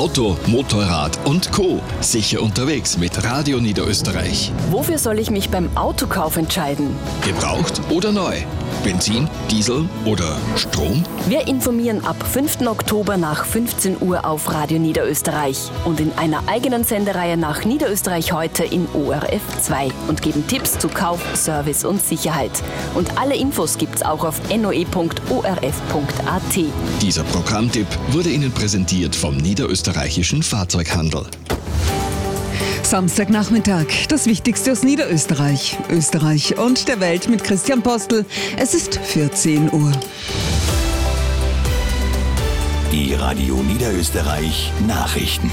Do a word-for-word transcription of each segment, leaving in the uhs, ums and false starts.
Auto, Motorrad und Co. Sicher unterwegs mit Radio Niederösterreich. Wofür soll ich mich beim Autokauf entscheiden? Gebraucht oder neu? Benzin, Diesel oder Strom? Wir informieren ab fünften Oktober nach fünfzehn Uhr auf Radio Niederösterreich und in einer eigenen Sendereihe nach Niederösterreich heute in O R F zwei und geben Tipps zu Kauf, Service und Sicherheit. Und alle Infos gibt's auch auf n o e punkt o r f punkt a t. Dieser Programmtipp wurde Ihnen präsentiert vom Niederösterreichischen Fahrzeughandel. Samstagnachmittag, das Wichtigste aus Niederösterreich, Österreich und der Welt mit Christian Postel. Es ist vierzehn Uhr. Die Radio Niederösterreich Nachrichten.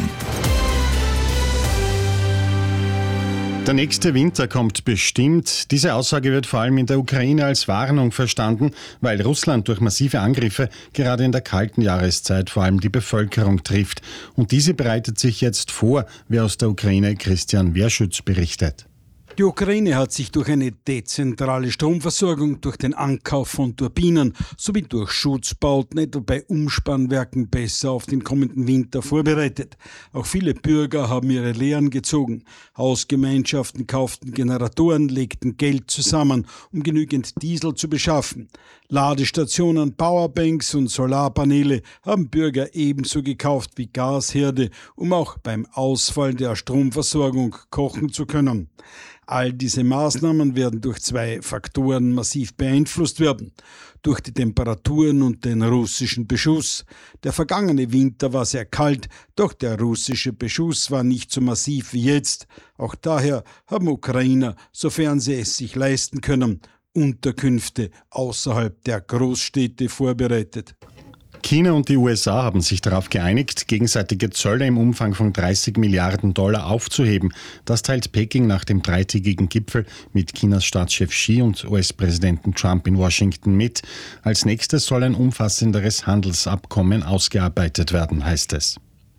Der nächste Winter kommt bestimmt. Diese Aussage wird vor allem in der Ukraine als Warnung verstanden, weil Russland durch massive Angriffe gerade in der kalten Jahreszeit vor allem die Bevölkerung trifft. Und diese bereitet sich jetzt vor, wie aus der Ukraine Christian Werschütz berichtet. Die Ukraine hat sich durch eine dezentrale Stromversorgung, durch den Ankauf von Turbinen sowie durch Schutzbauten, etwa bei Umspannwerken, besser auf den kommenden Winter vorbereitet. Auch viele Bürger haben ihre Lehren gezogen. Hausgemeinschaften kauften Generatoren, legten Geld zusammen, um genügend Diesel zu beschaffen. Ladestationen, Powerbanks und Solarpaneele haben Bürger ebenso gekauft wie Gasherde, um auch beim Ausfall der Stromversorgung kochen zu können. All diese Maßnahmen werden durch zwei Faktoren massiv beeinflusst werden. Durch die Temperaturen und den russischen Beschuss. Der vergangene Winter war sehr kalt, doch der russische Beschuss war nicht so massiv wie jetzt. Auch daher haben Ukrainer, sofern sie es sich leisten können, Unterkünfte außerhalb der Großstädte vorbereitet. China und die U S A haben sich darauf geeinigt, gegenseitige Zölle im Umfang von dreißig Milliarden Dollar aufzuheben. Das teilt Peking nach dem dreitägigen Gipfel mit Chinas Staatschef Xi und U S-Präsidenten Trump in Washington mit. Als nächstes soll ein umfassenderes Handelsabkommen ausgearbeitet werden, heißt es.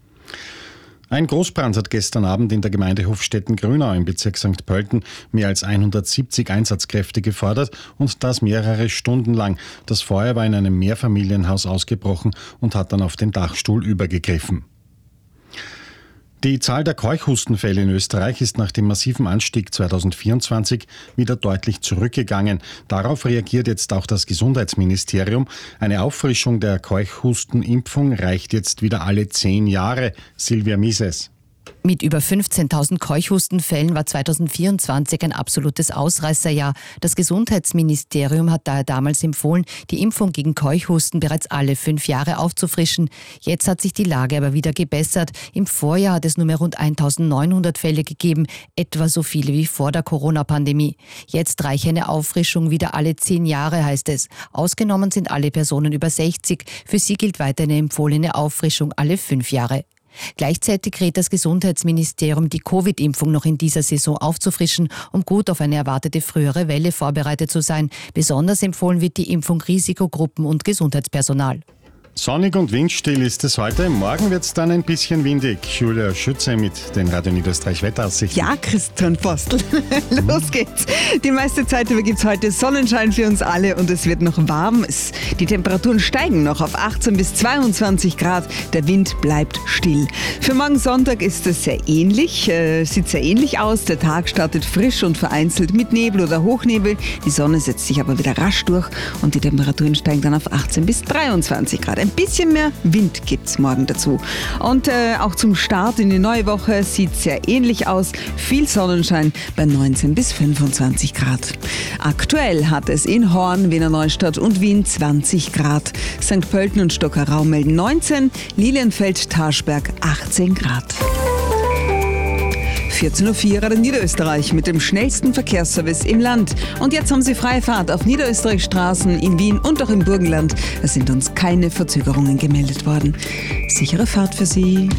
Ein Großbrand hat gestern Abend in der Gemeinde Hofstetten-Grünau im Bezirk Sankt Pölten mehr als hundertsiebzig Einsatzkräfte gefordert und das mehrere Stunden lang. Das Feuer war in einem Mehrfamilienhaus ausgebrochen und hat dann auf den Dachstuhl übergegriffen. Die Zahl der Keuchhustenfälle in Österreich ist nach dem massiven Anstieg zweitausendvierundzwanzig wieder deutlich zurückgegangen. Darauf reagiert jetzt auch das Gesundheitsministerium. Eine Auffrischung der Keuchhustenimpfung reicht jetzt wieder alle zehn Jahre. Silvia Mises. Mit über fünfzehntausend Keuchhustenfällen war zweitausendvierundzwanzig ein absolutes Ausreißerjahr. Das Gesundheitsministerium hat daher damals empfohlen, die Impfung gegen Keuchhusten bereits alle fünf Jahre aufzufrischen. Jetzt hat sich die Lage aber wieder gebessert. Im Vorjahr hat es nur mehr rund eintausendneunhundert Fälle gegeben, etwa so viele wie vor der Corona-Pandemie. Jetzt reiche eine Auffrischung wieder alle zehn Jahre, heißt es. Ausgenommen sind alle Personen über sechzig. Für sie gilt weiter eine empfohlene Auffrischung alle fünf Jahre. Gleichzeitig rät das Gesundheitsministerium, die Covid-Impfung noch in dieser Saison aufzufrischen, um gut auf eine erwartete frühere Welle vorbereitet zu sein. Besonders empfohlen wird die Impfung Risikogruppen und Gesundheitspersonal. Sonnig und windstill ist es heute. Morgen wird es dann ein bisschen windig. Julia Schütze mit den Radio Niederösterreich Wetteraussichten. Ja, Christian Postel. Los geht's. Die meiste Zeit über gibt's heute Sonnenschein für uns alle und es wird noch warm. Es, die Temperaturen steigen noch auf achtzehn bis zweiundzwanzig Grad. Der Wind bleibt still. Für morgen Sonntag ist es sehr ähnlich, äh, sieht sehr ähnlich aus. Der Tag startet frisch und vereinzelt mit Nebel oder Hochnebel. Die Sonne setzt sich aber wieder rasch durch und die Temperaturen steigen dann auf achtzehn bis dreiundzwanzig Grad. Ein bisschen mehr Wind gibt's morgen dazu. Und äh, auch zum Start in die neue Woche sieht sehr ähnlich aus. Viel Sonnenschein bei neunzehn bis fünfundzwanzig Grad. Aktuell hat es in Horn, Wiener Neustadt und Wien zwanzig Grad. Sankt Pölten und Stockerau melden neunzehn, Lilienfeld, Taschberg achtzehn Grad. vierzehn Uhr vier Radio Niederösterreich mit dem schnellsten Verkehrsservice im Land. Und jetzt haben Sie freie Fahrt auf Niederösterreich-Straßen in Wien und auch im Burgenland. Es sind uns keine Verzögerungen gemeldet worden. Sichere Fahrt für Sie.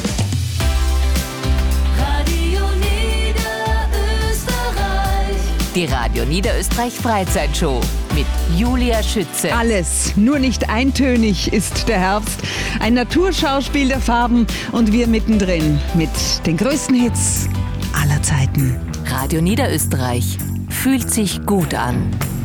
Radio Niederösterreich. Die Radio Niederösterreich Freizeitshow mit Julia Schütze. Alles, nur nicht eintönig ist der Herbst. Ein Naturschauspiel der Farben und wir mittendrin mit den größten Hits aller Zeiten. Radio Niederösterreich fühlt sich gut an.